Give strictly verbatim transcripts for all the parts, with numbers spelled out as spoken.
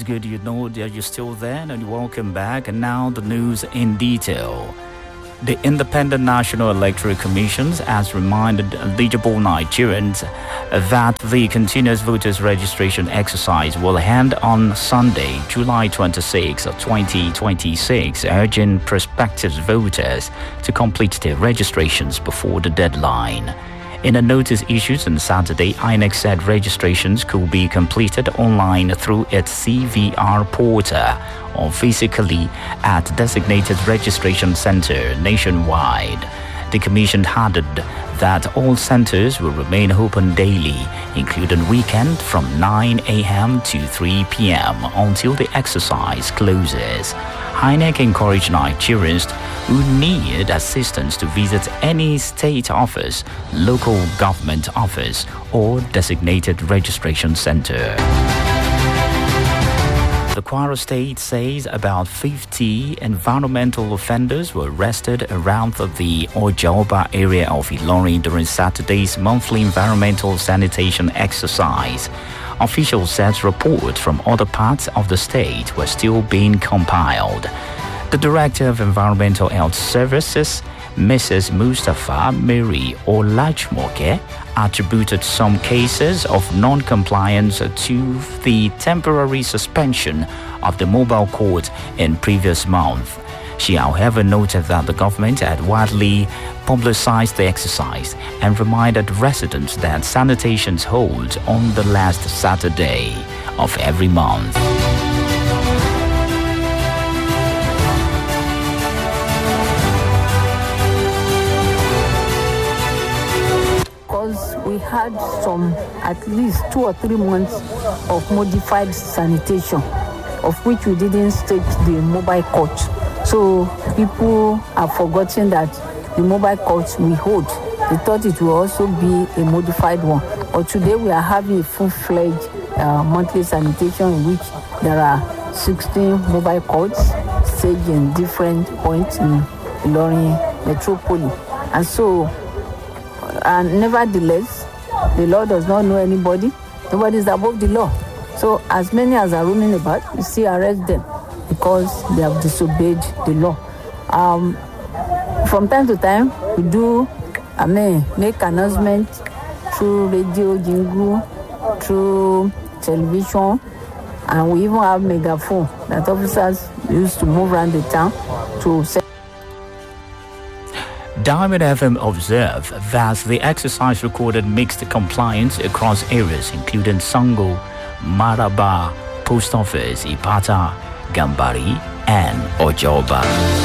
good you know that you're still there, and welcome back. And now the news in detail. The Independent National Electoral Commission has reminded eligible Nigerians that the continuous voters registration exercise will end on Sunday, July twenty-sixth, twenty twenty-six, urging prospective voters to complete their registrations before the deadline. In a notice issued on Saturday, I N E C said registrations could be completed online through its C V R portal or physically at designated registration center nationwide. The commission added that all centers will remain open daily, including weekend from nine a.m. to three p.m. until the exercise closes. I N E C encouraged Nigerians who need assistance to visit any state office, local government office, or designated registration center. The Kwara State says about fifty environmental offenders were arrested around the Ojaoba area of Ilorin during Saturday's monthly environmental sanitation exercise. Officials said reports from other parts of the state were still being compiled. The Director of Environmental Health Services, Missus Mustafa Mary Olajmoke, attributed some cases of non-compliance to the temporary suspension of the mobile court in previous month. She, however, noted that the government had widely publicized the exercise and reminded residents that sanitations hold on the last Saturday of every month. We had some at least two or three months of modified sanitation, of which we didn't stage the mobile court. So people have forgotten that the mobile court we hold, they thought it will also be a modified one. But today we are having a full-fledged uh, monthly sanitation in which there are sixteen mobile courts staged in different points in Ilorin Metropolis. And so, and nevertheless, the law does not know anybody. Nobody is above the law. So as many as are roaming about, we still arrest them because they have disobeyed the law. Um, from time to time, we do, I mean, make announcements through radio, jingle, through television, and we even have megaphone that officers use to move around the town to say. Diamond F M observed that the exercise recorded mixed compliance across areas including Sango, Maraba, Post Office, Ipata, Gambari, and Ojaoba.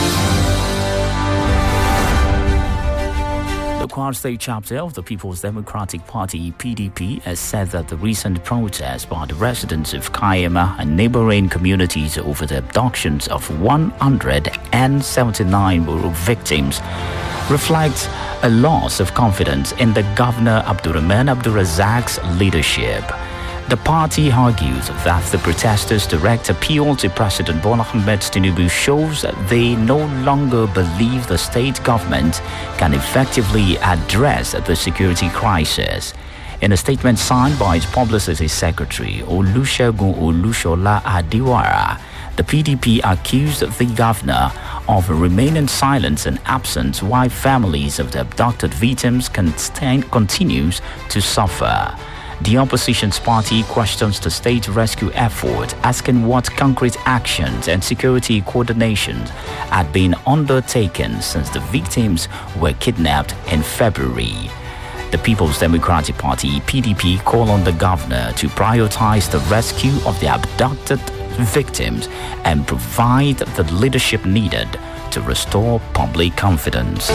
The Kwara State chapter of the People's Democratic Party, P D P, has said that the recent protests by the residents of Kayama and neighboring communities over the abductions of one hundred seventy-nine Buru victims reflects a loss of confidence in the Governor Abdurrahman Abdurrazak's leadership. The party argues that the protesters' direct appeal to President Bola Ahmed Tinubu shows that they no longer believe the state government can effectively address the security crisis. In a statement signed by its publicity secretary, Olusegun Olushola Adiwara, the P D P accused the governor of remaining silent and absent while families of the abducted victims continues to suffer. The opposition's party questions the state rescue effort, asking what concrete actions and security coordination had been undertaken since the victims were kidnapped in February. The People's Democratic Party, P D P, call on the governor to prioritize the rescue of the abducted victims and provide the leadership needed to restore public confidence.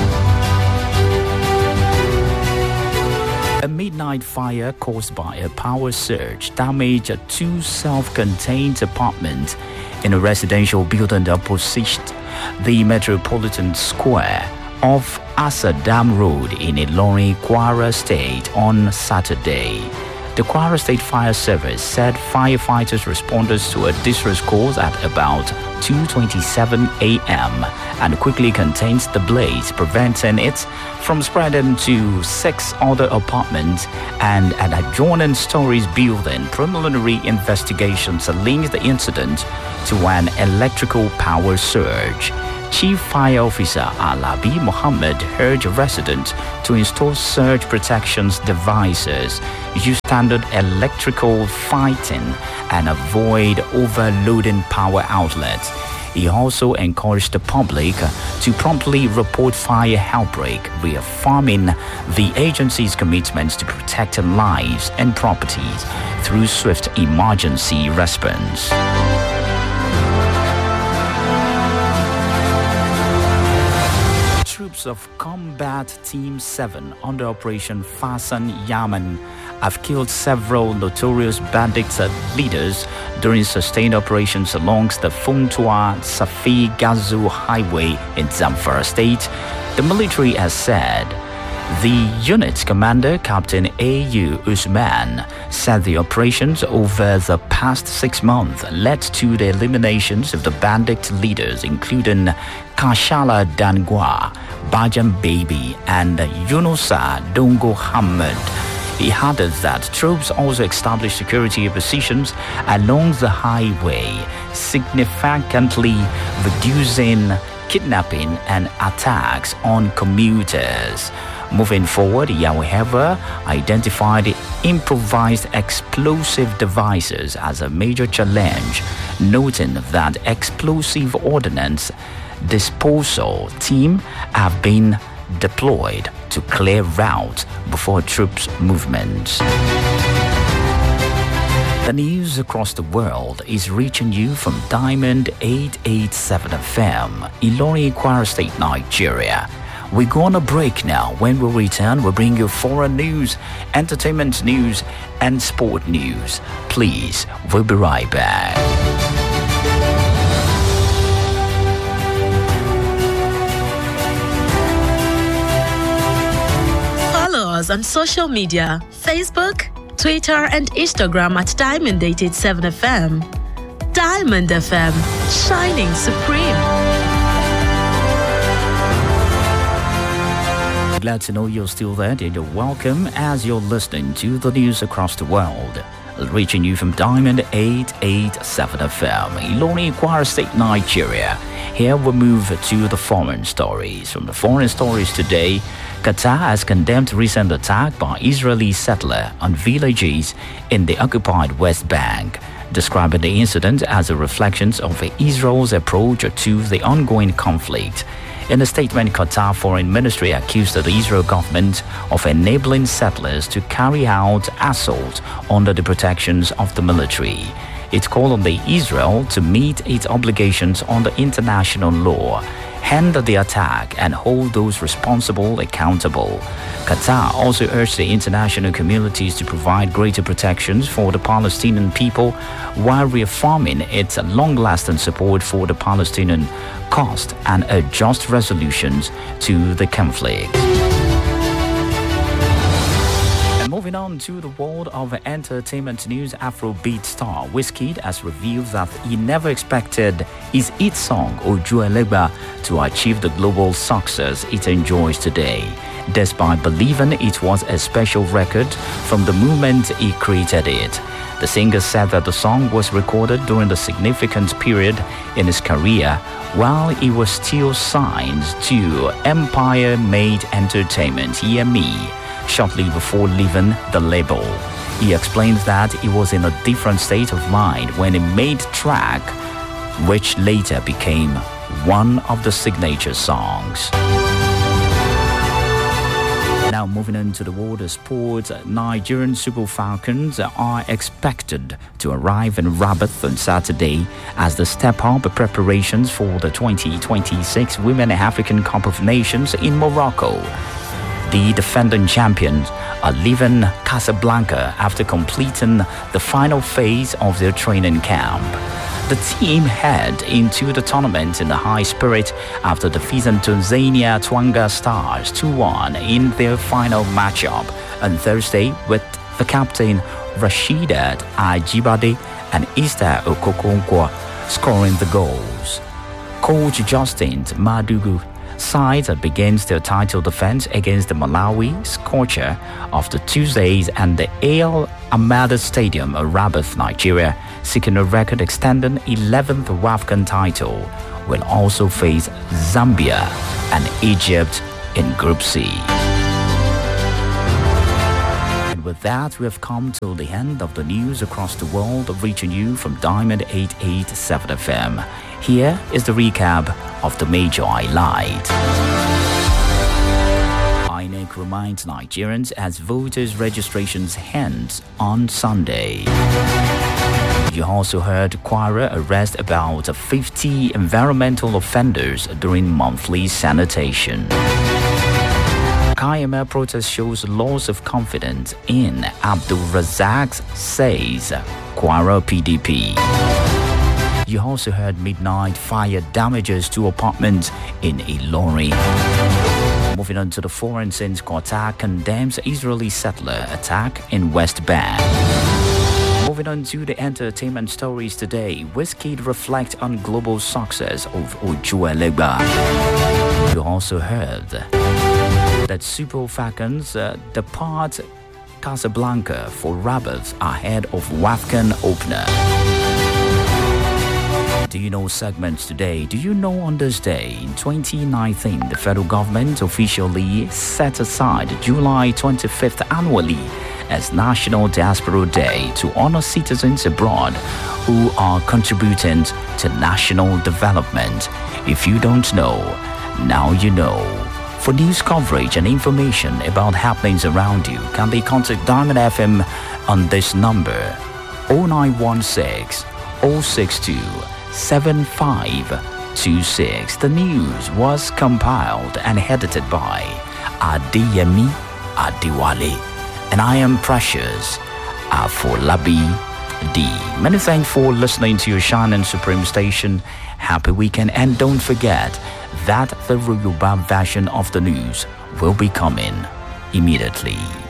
A midnight fire caused by a power surge damaged two self-contained apartments in a residential building opposite the Metropolitan Square off Asadam Road in Ilorin, Kwara State on Saturday. The Kwara State Fire Service said firefighters responded to a distress call at about two twenty-seven a m and quickly contained the blaze, preventing it from spreading to six other apartments and an adjoining stories building. Preliminary investigations linked the incident to an electrical power surge. Chief Fire Officer Alabi Mohammed urged residents to install surge protection devices, use standard electrical fighting, and avoid overloading power outlets. He also encouraged the public to promptly report fire outbreak, reaffirming the agency's commitments to protect lives and properties through swift emergency response. Troops of Combat Team seven under Operation Fasan Yaman have killed several notorious bandit leaders during sustained operations along the Funtua-Safi Gazu Highway in Zamfara State. The military has said. The unit's commander, Captain A U Usman, said the operations over the past six months led to the eliminations of the bandit leaders, including Kashala Dangwa, Bajam Baby, and Yunusa Dongo Hamad. He added that troops also established security positions along the highway, significantly reducing kidnapping and attacks on commuters. Moving forward, he, however, identified improvised explosive devices as a major challenge, noting that explosive ordnance disposal team have been deployed to clear route before troops movements. The news across the world is reaching you from Diamond eight eighty-seven F M, Ilorin, Kwara State, Nigeria. We're going to break now. When we return, we'll bring you foreign news, entertainment news, and sport news. Please, we'll be right back. Follow us on social media, Facebook, Twitter, and Instagram at Diamond eight eighty-seven F M. Diamond F M, shining supreme. Glad to know you're still there, and you're welcome as you're listening to the news across the world. Reaching you from Diamond eight eighty-seven F M, Ilorin, Kwara State, Nigeria. Here we move to the foreign stories. From the foreign stories today, Qatar has condemned recent attack by Israeli settler on villages in the occupied West Bank, describing the incident as a reflection of Israel's approach to the ongoing conflict. In a statement, Qatar Foreign Ministry accused the Israel government of enabling settlers to carry out assault under the protections of the military. It called on the Israel to meet its obligations under international law, end the attack, and hold those responsible accountable. Qatar also urged the international communities to provide greater protections for the Palestinian people while reaffirming its long-lasting support for the Palestinian cause and a just resolutions to the conflict. And moving on to the world of entertainment news, Afrobeat star Wizkid has revealed that he never expected his hit song Oju Elegba to achieve the global success it enjoys today, despite believing it was a special record from the moment he created it. The singer said that the song was recorded during the significant period in his career while he was still signed to Empire Made Entertainment, E M E, shortly before leaving the label. He explained that he was in a different state of mind when he made track, which later became one of the signature songs. Now moving on to the world of sports, Nigerian Super Falcons are expected to arrive in Rabat on Saturday as they step up preparations for the twenty twenty-six Women African Cup of Nations in Morocco. The defending champions are leaving Casablanca after completing the final phase of their training camp. The team head into the tournament in a high spirit after defeating Tanzania Twanga Stars two one in their final matchup on Thursday, with the captain Rasheedat Ajibade and Esther Okokonkwo scoring the goals. Coach Justin Madugu side begins their title defense against the Malawi Scorcher after Tuesdays at the Al Ahmada Stadium, Rabat, Nigeria, seeking a record-extending eleventh WAFCON title, will also face Zambia and Egypt in Group C. And with that, we have come to the end of the news across the world, reaching you from Diamond eight eighty-seven F M. Here is the recap of the major highlights. I N E C reminds Nigerians as voters' registrations ends on Sunday. You also heard Kwara arrest about fifty environmental offenders during monthly sanitation. Kayama protest shows loss of confidence in Abdul Razak, says Kwara P D P. You also heard midnight fire damages to apartments in Ilorin. Moving on to the foreign, since Qatar condemns Israeli settler attack in West Bank. Moving on to the entertainment stories today, Wizkid reflect on global success of Ojuelegba. You also heard that Super Falcons uh, depart Casablanca for Rabat ahead of WAFCON opener. Do you know segments today? Do you know on this day in twenty nineteen, the federal government officially set aside July twenty-fifth annually as National Diaspora Day to honor citizens abroad who are contributing to national development. If you don't know, now you know. For news coverage and information about happenings around you, kindly contact Diamond F M on this number oh nine one six, oh six two, seven five two six. The news was compiled and edited by Adeyemi Adewale. And I am Precious Afolabi D. Many thanks for listening to your Shining Supreme station. Happy weekend, and don't forget that the Yoruba version of the news will be coming immediately.